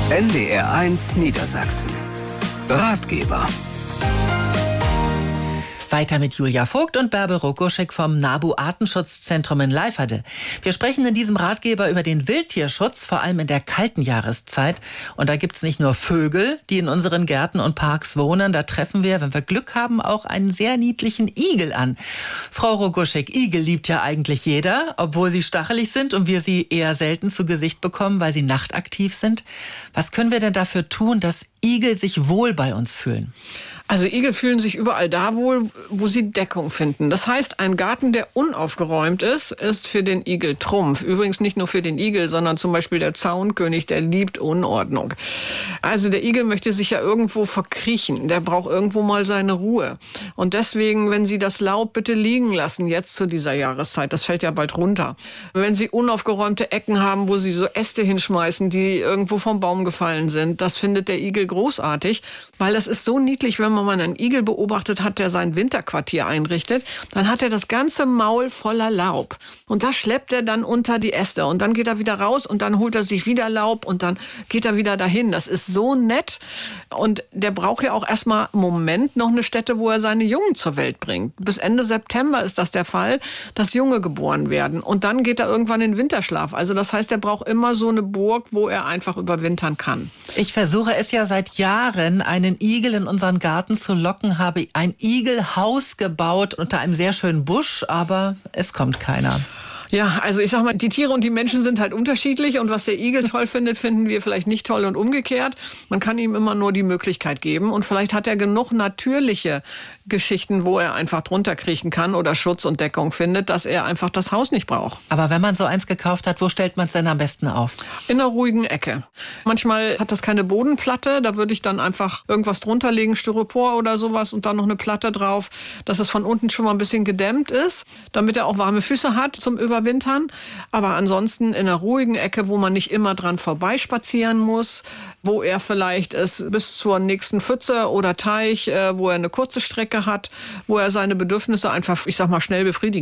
NDR1 Niedersachsen. Ratgeber. Weiter mit Julia Vogt und Bärbel Rogoschek vom NABU Artenschutzzentrum in Leiferde. Wir sprechen in diesem Ratgeber über den Wildtierschutz, vor allem in der kalten Jahreszeit. Und da gibt's nicht nur Vögel, die in unseren Gärten und Parks wohnen. Da treffen wir, wenn wir Glück haben, auch einen sehr niedlichen Igel an. Frau Rogoschek, Igel liebt ja eigentlich jeder, obwohl sie stachelig sind und wir sie eher selten zu Gesicht bekommen, weil sie nachtaktiv sind. Was können wir denn dafür tun, dass Igel sich wohl bei uns fühlen? Also Igel fühlen sich überall da wohl, wo sie Deckung finden. Das heißt, ein Garten, der unaufgeräumt ist für den Igel Trumpf. Übrigens nicht nur für den Igel, sondern zum Beispiel der Zaunkönig, der liebt Unordnung. Also der Igel möchte sich ja irgendwo verkriechen. Der braucht irgendwo mal seine Ruhe. Und deswegen, wenn Sie das Laub bitte liegen lassen, jetzt zu dieser Jahreszeit, das fällt ja bald runter. Wenn Sie unaufgeräumte Ecken haben, wo Sie so Äste hinschmeißen, die irgendwo vom Baum gefallen sind, das findet der Igel großartig, weil das ist so niedlich, wenn man mal einen Igel beobachtet hat, der sein Winterquartier einrichtet, dann hat er das ganze Maul voller Laub. Und das schleppt er dann unter die Äste. Und dann geht er wieder raus und dann holt er sich wieder Laub und dann geht er wieder dahin. Das ist so nett. Und der braucht ja auch erstmal einen Moment noch eine Stätte, wo er seine Jungen zur Welt bringt. Bis Ende September ist das der Fall, dass Junge geboren werden. Und dann geht er irgendwann in Winterschlaf. Also das heißt, er braucht immer so eine Burg, wo er einfach überwintern kann. Ich versuche es ja seit Jahren, einen Igel in unseren Garten zu locken, habe ein Igelhaus gebaut unter einem sehr schönen Busch, aber es kommt keiner. Ja, also ich sag mal, die Tiere und die Menschen sind halt unterschiedlich und was der Igel toll findet, finden wir vielleicht nicht toll und umgekehrt. Man kann ihm immer nur die Möglichkeit geben und vielleicht hat er genug natürliche Geschichten, wo er einfach drunter kriechen kann oder Schutz und Deckung findet, dass er einfach das Haus nicht braucht. Aber wenn man so eins gekauft hat, wo stellt man es denn am besten auf? In einer ruhigen Ecke. Manchmal hat das keine Bodenplatte, da würde ich dann einfach irgendwas drunter legen, Styropor oder sowas und dann noch eine Platte drauf, dass es von unten schon mal ein bisschen gedämmt ist, damit er auch warme Füße hat zum Überwintern. Aber ansonsten in einer ruhigen Ecke, wo man nicht immer dran vorbeispazieren muss, wo er vielleicht es bis zur nächsten Pfütze oder Teich, wo er eine kurze Strecke hat, wo er seine Bedürfnisse einfach, ich sag mal, schnell befriedigen